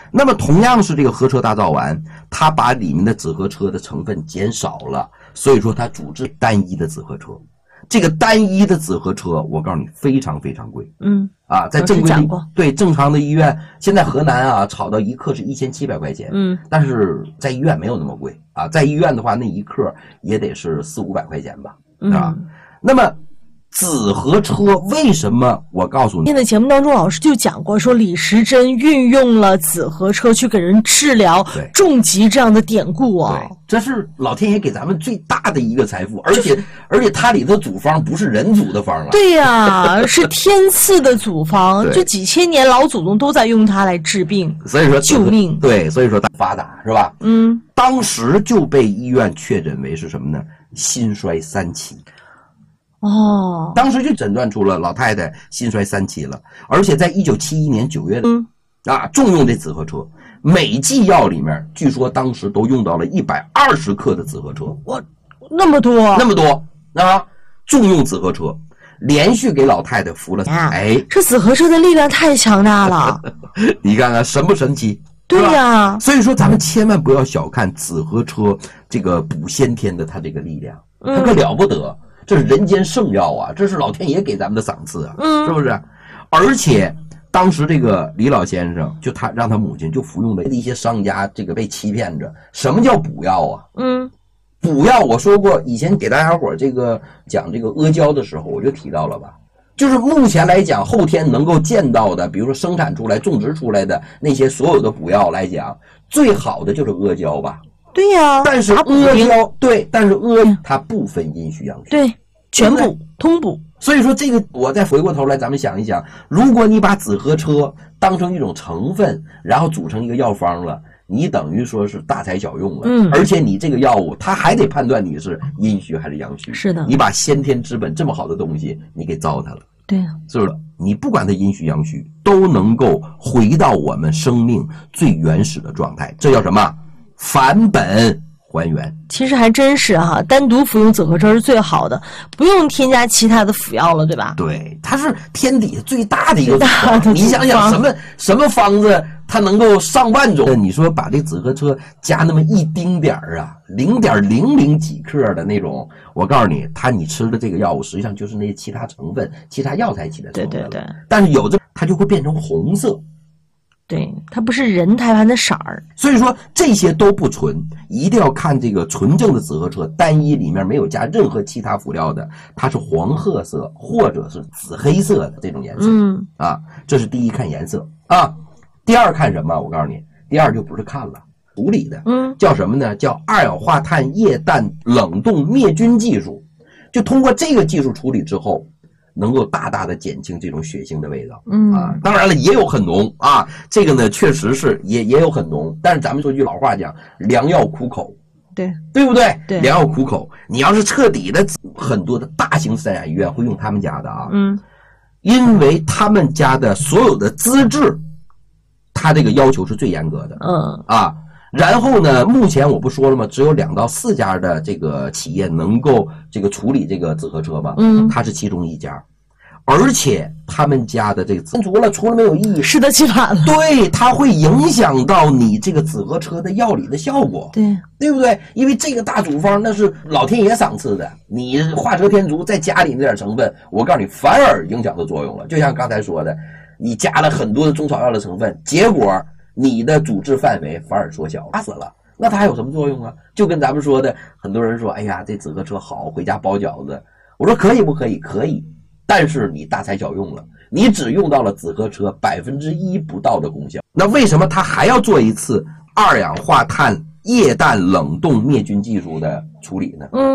那么同样是这个合车大灶丸，它把里面的紫河车的成分减少了，所以说它主治单一的紫河车。这个单一的紫河车，我告诉你非常非常贵。在正规对正常的医院，现在河南啊炒到一克是1700块钱。但是在医院没有那么贵啊，在医院的话那一克也得是400-500块钱吧，啊。那么紫河车为什么？我告诉你， 今天的节目当中，老师就讲过，说李时珍运用了紫河车去给人治疗重疾这样的典故啊。 对，这是老天爷给咱们最大的一个财富，而且它里的组方不是人组的方啊。 对呀，是天赐的组方，就几千年老祖宗都在用它来治病， 所以说救命。 对，所以说发达是吧？当时就被医院确诊为是什么呢？心衰3期。当时就诊断出了老太太心衰3期了，而且在1971年9月重用这紫河车，每剂药里面据说当时都用到了120克的紫河车。 哇，那么多啊！重用紫河车，连续给老太太服了这紫河车的力量太强大了。 你看看神不神奇？ 对呀， 所以说咱们千万不要小看紫河车这个补先天的它这个力量，它可了不得。这是人间圣药啊，这是老天爷给咱们的赏赐啊，是不是？而且当时这个李老先生就他让他母亲就服用的一些商家这个被欺骗着。什么叫补药啊？补药我说过，以前给大家伙这个讲这个阿胶的时候我就提到了吧，就是目前来讲后天能够见到的，比如说生产出来种植出来的那些所有的补药来讲，最好的就是阿胶吧。 对呀， 但是阿胶但是它不分阴虚阳虚， 对，全补通补。 所以说这个我再回过头来咱们想一想，如果你把紫河车当成一种成分，然后组成一个药方了，你等于说是大材小用了。而且你这个药物它还得判断你是阴虚还是阳虚。 是的， 你把先天之本这么好的东西你给糟蹋了。 对呀， 是不是？你不管它阴虚阳虚，都能够回到我们生命最原始的状态，这叫什么？返本还原。 其实还真是哈，单独服用紫河车是最好的，不用添加其他的辅药了，对吧？ 对，它是天底下最大的一个组方。你想想什么方子它能够上万种？你说把这紫河车加那么一丁点儿啊，0.00几克的那种，我告诉你，你吃的这个药物实际上就是那些其他成分、其他药材起的成分。对。但是有它就会变成红色。 对，它不是人胎盘的色儿， 所以说这些都不纯，一定要看这个纯正的紫河车，单一里面没有加任何其他辅料的，它是黄褐色或者是紫黑色的这种颜色。这是第一看颜色啊。第二看什么？我告诉你，第二就不是看了，处理的，叫什么呢？叫二氧化碳液氮冷冻灭菌技术。就通过这个技术处理之后，能够大大的减轻这种血腥的味道。当然了也有很浓啊，这个呢确实是也有很浓，但是咱们说句老话讲，良药苦口，对不对？对，良药苦口。你要是彻底的，很多的大型三甲医院会用他们家的啊，因为他们家的所有的资质，他这个要求是最严格的。然后呢，目前我不说了吗？只有2到4家的这个企业能够这个处理这个紫河车嘛，它是其中一家。而且他们家的这个除了没有意义， 适得其反了。 对，它会影响到你这个紫河车的药理的效果。对不对？因为这个大组方那是老天爷赏赐的，你画蛇添足再加里那点成分，我告诉你反而影响的作用了。就像刚才说的，你加了很多的中草药的成分，结果你的主治范围反而缩小，打死了，那它还有什么作用啊？就跟咱们说的，很多人说，哎呀，这紫河车好，回家包饺子。我说可以不可以？可以，但是你大材小用了，你只用到了紫河车1%不到的功效。那为什么它还要做一次二氧化碳液氮冷冻灭菌技术的处理呢？